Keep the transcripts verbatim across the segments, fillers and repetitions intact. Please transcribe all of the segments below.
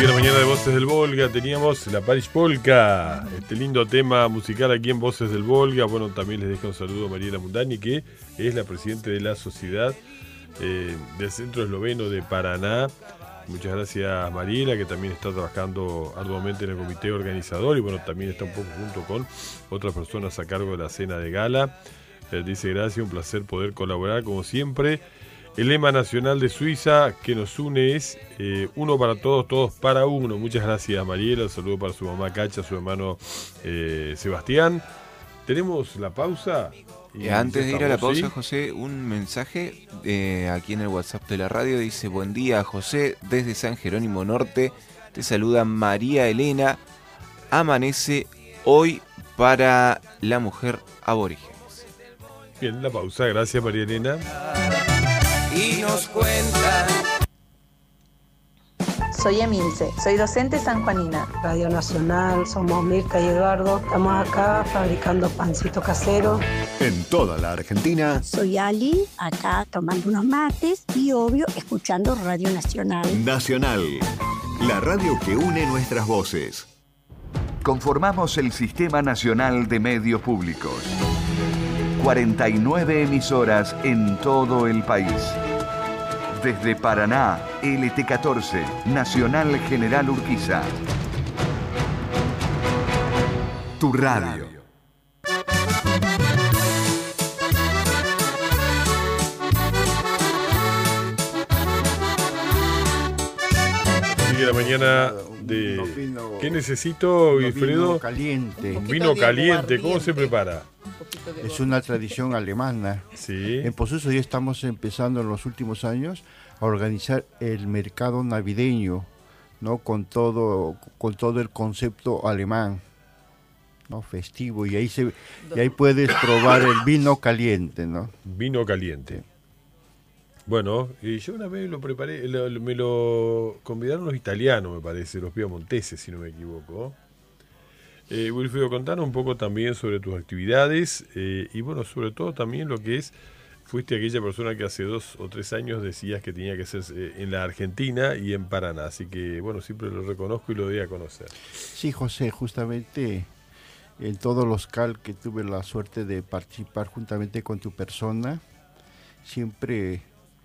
Sigue la mañana de Voces del Volga, teníamos la Parish Polka, este lindo tema musical aquí en Voces del Volga. Bueno, también les dejo un saludo a Mariela Mundani, que es la presidenta de la sociedad eh, del Centro Esloveno de Paraná. Muchas gracias, Mariela, que también está trabajando arduamente en el comité organizador y bueno, también está un poco junto con otras personas a cargo de la cena de gala. Eh, dice gracias, un placer poder colaborar como siempre. El lema nacional de Suiza que nos une es eh, uno para todos, todos para uno. Muchas gracias, Mariela. Un saludo para su mamá Cacha, su hermano eh, Sebastián. Tenemos la pausa. Y Antes de ir a la pausa, ¿sí? José, un mensaje eh, aquí en el WhatsApp de la radio. Dice: buen día, José, desde San Jerónimo Norte. Te saluda María Elena. Amanece hoy para la mujer aborígenes. Bien, la pausa. Gracias, María Elena. Y nos cuentan. Soy Emilce, soy docente sanjuanina. Radio Nacional, somos Mirta y Eduardo. Estamos acá fabricando pancito casero. En toda la Argentina. Soy Ali, acá tomando unos mates y obvio escuchando Radio Nacional. Nacional, la radio que une nuestras voces. Conformamos el Sistema Nacional de Medios Públicos. cuarenta y nueve emisoras en todo el país. Desde Paraná, L T catorce, Nacional General Urquiza. Tu radio. Sigue la mañana de... Vino, ¿qué necesito, Wilfredo? Vino caliente. Un vino caliente, ¿cómo se prepara? Es una tradición alemana. Sí. En Posuso ya estamos empezando en los últimos años a organizar el mercado navideño, ¿no? Con todo, con todo el concepto alemán, ¿no? Festivo, y ahí se, y ahí puedes probar el vino caliente, ¿no? Vino caliente. Bueno, y yo una vez lo preparé, lo, me lo convidaron los italianos, me parece, los piamonteses, si no me equivoco. Eh, Wilfredo, contanos un poco también sobre tus actividades eh, y bueno, sobre todo también lo que es, fuiste aquella persona que hace dos o tres años decías que tenía que ser eh, en la Argentina y en Paraná, así que bueno, siempre lo reconozco y lo doy a conocer. Sí, José, justamente en todos los C A L que tuve la suerte de participar juntamente con tu persona, siempre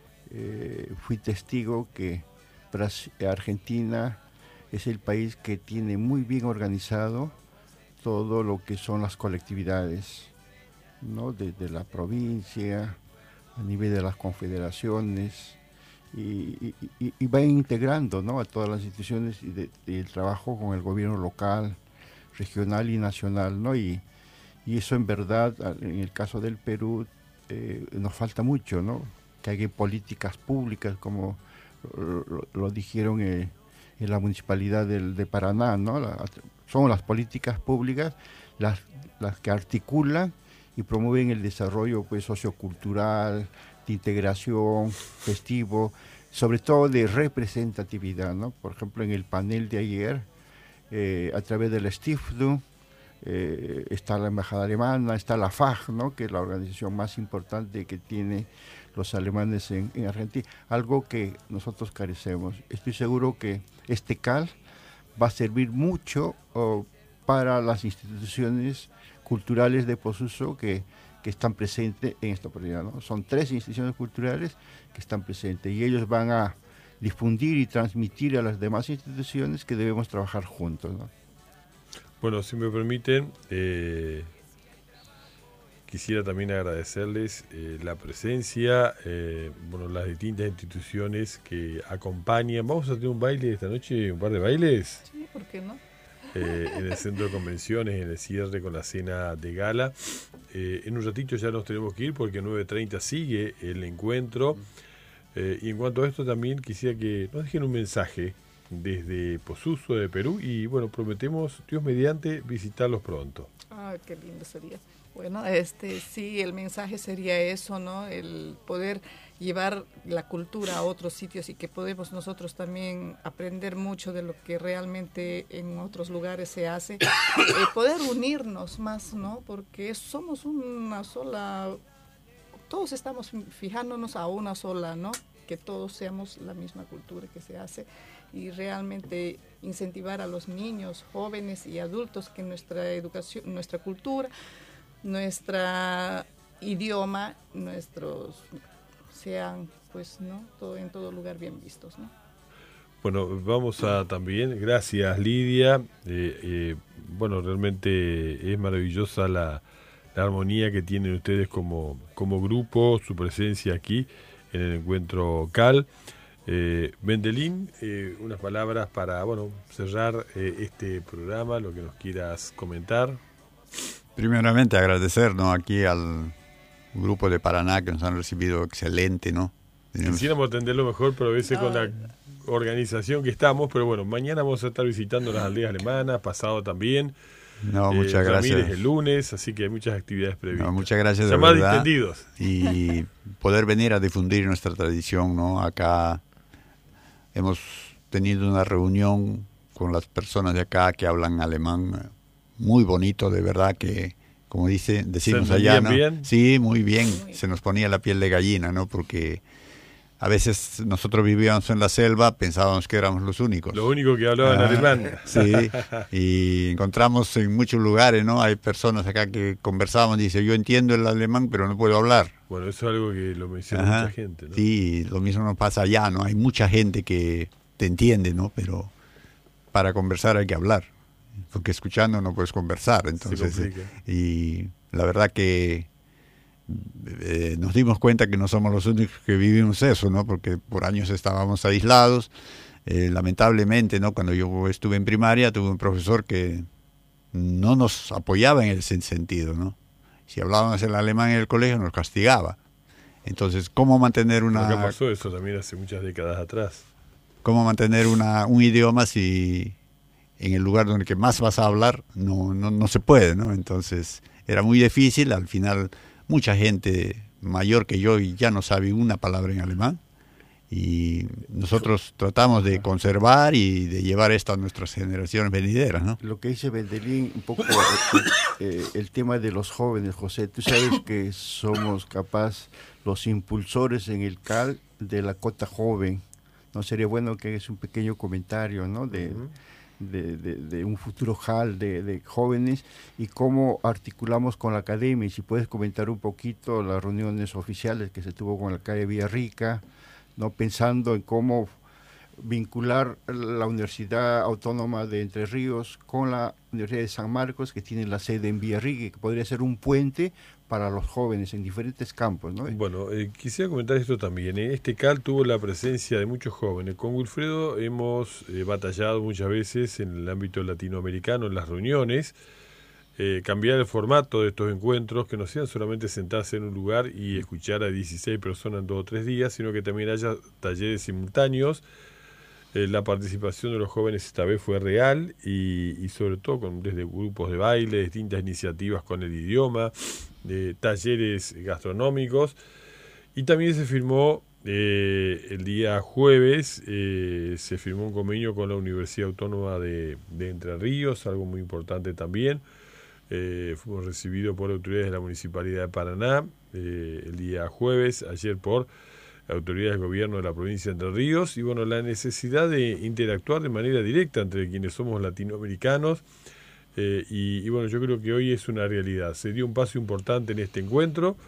eh, fui testigo que Brasil, Argentina es el país que tiene muy bien organizado todo lo que son las colectividades, ¿no? Desde la provincia, a nivel de las confederaciones, y, y, y va integrando, ¿no? A todas las instituciones y, de, y el trabajo con el gobierno local, regional y nacional, ¿no? Y, y eso en verdad, en el caso del Perú, eh, nos falta mucho, ¿no? Que haya políticas públicas, como lo, lo dijeron eh, en la municipalidad del, de Paraná, ¿no? La, son las políticas públicas las, las que articulan y promueven el desarrollo pues, sociocultural, de integración, festivo, sobre todo de representatividad, ¿no? Por ejemplo, en el panel de ayer, eh, a través de la Stiftung, eh, está la Embajada Alemana, está la F A G, ¿no? Que es la organización más importante que tiene los alemanes en, en Argentina, algo que nosotros carecemos. Estoy seguro que este C A L va a servir mucho oh, para las instituciones culturales de Posuso que, que están presentes en esta oportunidad, ¿no? Son tres instituciones culturales que están presentes y ellos van a difundir y transmitir a las demás instituciones que debemos trabajar juntos, ¿no? Bueno, si me permiten, eh, quisiera también agradecerles eh, la presencia, eh, bueno, las distintas instituciones que acompañan. Vamos a tener un baile esta noche, un par de bailes. Sí, ¿por qué no? Eh, en el centro de convenciones, en el cierre con la cena de gala. Eh, en un ratito ya nos tenemos que ir porque a nueve treinta sigue el encuentro. Eh, y en cuanto a esto también quisiera que nos dejen un mensaje desde Posuso de Perú y bueno, prometemos, Dios mediante, visitarlos pronto. Ah, qué lindo sería. Bueno, este sí, el mensaje sería eso, ¿no? El poder llevar la cultura a otros sitios y que podemos nosotros también aprender mucho de lo que realmente en otros lugares se hace. Eh, poder unirnos más, ¿no? Porque somos una sola, todos estamos fijándonos a una sola, ¿no? Que todos seamos la misma cultura que se hace y realmente incentivar a los niños, jóvenes y adultos que nuestra educación, nuestra cultura, nuestra idioma, nuestros sean, pues, ¿no? Todo, en todo lugar bien vistos, ¿no? Bueno, vamos a también, gracias Lidia, eh, eh, bueno, realmente es maravillosa la, la armonía que tienen ustedes como, como grupo, su presencia aquí en el encuentro C A L. Eh, Vendelín, eh, unas palabras para, bueno, cerrar eh, este programa, lo que nos quieras comentar. Primeramente agradecer, ¿no?, aquí al grupo de Paraná que nos han recibido excelente, ¿no? Tenemos... Quisiéramos atenderlo mejor, pero a veces no. con la organización que estamos, pero bueno, mañana vamos a estar visitando las aldeas alemanas, pasado también. No, muchas eh, gracias. Ramírez el lunes, así que hay muchas actividades previstas. No, muchas gracias, de Llamadas verdad. distendidos. Y poder venir a difundir nuestra tradición, ¿no? Acá hemos tenido una reunión con las personas de acá que hablan alemán muy bonito, de verdad que, como dice, decimos allá, ¿no? Bien? Sí, muy bien. Se nos ponía la piel de gallina, ¿no? Porque a veces nosotros vivíamos en la selva, pensábamos que éramos los únicos. Los únicos que hablaban ah, alemán. Sí, y encontramos en muchos lugares, ¿no? Hay personas acá que conversamos y dicen, yo entiendo el alemán, pero no puedo hablar. Bueno, eso es algo que lo menciona Ajá. mucha gente, ¿no? Sí, lo mismo nos pasa allá, ¿no? Hay mucha gente que te entiende, ¿no? Pero para conversar hay que hablar, porque escuchando no puedes conversar, entonces. Eh, y la verdad que Eh, nos dimos cuenta que no somos los únicos que vivimos eso, ¿no? Porque por años estábamos aislados. Eh, lamentablemente, ¿no? Cuando yo estuve en primaria tuve un profesor que no nos apoyaba en ese sentido, ¿no? Si hablábamos el alemán en el colegio nos castigaba. Entonces, ¿cómo mantener una... ¿Qué pasó eso también hace muchas décadas atrás? ¿Cómo mantener una, un idioma si en el lugar donde que más vas a hablar no, no, no se puede, ¿no? Entonces, era muy difícil. Al final... Mucha gente mayor que yo y ya no sabe una palabra en alemán y nosotros tratamos de conservar y de llevar esto a nuestras generaciones venideras, ¿no? Lo que dice Vendelín, un poco eh, el tema de los jóvenes, José, tú sabes que somos capaz los impulsores en el C A L de la cota joven, ¿no? Sería bueno que hagas un pequeño comentario, ¿no? De, uh-huh. De, de, de un futuro J A L de, de jóvenes y cómo articulamos con la academia, y si puedes comentar un poquito las reuniones oficiales que se tuvo con la calle Villarrica, no pensando en cómo vincular la Universidad Autónoma de Entre Ríos con la Universidad de San Marcos, que tiene la sede en Villarrica, que podría ser un puente para los jóvenes en diferentes campos, ¿no? Bueno, eh, quisiera comentar esto también. ¿eh? Este C A L tuvo la presencia de muchos jóvenes. Con Wilfredo hemos eh, batallado muchas veces en el ámbito latinoamericano, en las reuniones, eh, cambiar el formato de estos encuentros, que no sean solamente sentarse en un lugar y escuchar a dieciséis personas en dos o tres días, sino que también haya talleres simultáneos. Eh, la participación de los jóvenes esta vez fue real y, y sobre todo con desde grupos de baile, distintas iniciativas con el idioma, de talleres gastronómicos, y también se firmó eh, el día jueves eh, se firmó un convenio con la Universidad Autónoma de, de Entre Ríos, algo muy importante también. Eh, fuimos recibidos por autoridades de la Municipalidad de Paraná eh, el día jueves, ayer por autoridades del gobierno de la provincia de Entre Ríos, y bueno, la necesidad de interactuar de manera directa entre quienes somos latinoamericanos. Eh, y, y bueno, yo creo que hoy es una realidad. Se dio un paso importante en este encuentro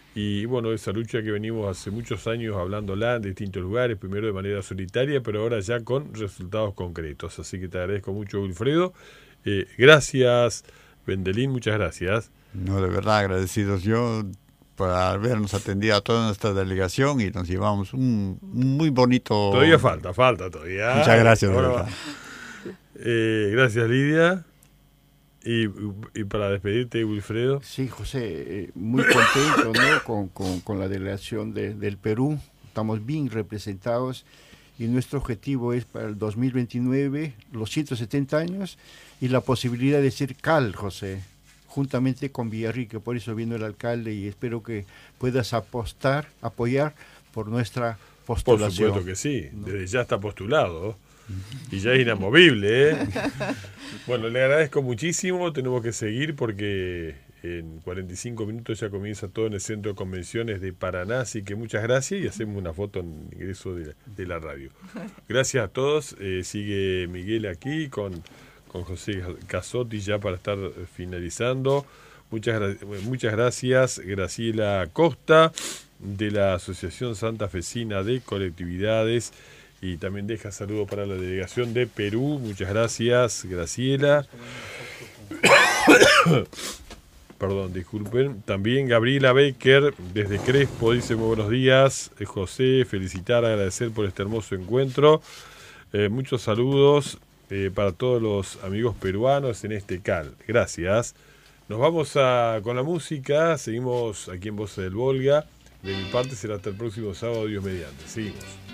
y bueno, esa lucha que venimos hace muchos años hablándola en distintos lugares, primero de manera solitaria, pero ahora ya con resultados concretos. Así que te agradezco mucho, Wilfredo. Eh, gracias, Vendelín, muchas gracias. No, de verdad, agradecidos yo por habernos atendido a toda nuestra delegación y nos llevamos un, un muy bonito... Todavía falta, falta todavía. Muchas gracias, de bueno, verdad. Eh, gracias, Lidia. Y, y para despedirte, Wilfredo. Sí, José, eh, muy contento, ¿no? con, con, con la delegación de, del Perú. Estamos bien representados y nuestro objetivo es para el dos mil veintinueve, los ciento setenta años y la posibilidad de ser C A L, José, juntamente con Villarrica. Por eso vino el alcalde y espero que puedas apostar, apoyar por nuestra postulación. Por supuesto que sí, ¿no? Desde ya está postulado. Y ya es inamovible, ¿eh? Bueno, le agradezco muchísimo, tenemos que seguir porque en cuarenta y cinco minutos ya comienza todo en el Centro de Convenciones de Paraná, así que muchas gracias y hacemos una foto en ingreso de la, de la radio. Gracias a todos, eh, sigue Miguel aquí con, con José Casotti ya para estar finalizando. Muchas, muchas gracias, Graciela Costa, de la Asociación Santafesina de Colectividades, y también deja saludo para la delegación de Perú. Muchas gracias, Graciela. Perdón, disculpen. También Gabriela Baker, desde Crespo, dice muy buenos días. Eh, José, felicitar, agradecer por este hermoso encuentro. Eh, muchos saludos eh, para todos los amigos peruanos en este C A L. Gracias. Nos vamos a, con la música, seguimos aquí en Voces del Volga. De mi parte será hasta el próximo sábado, Dios mediante. Seguimos.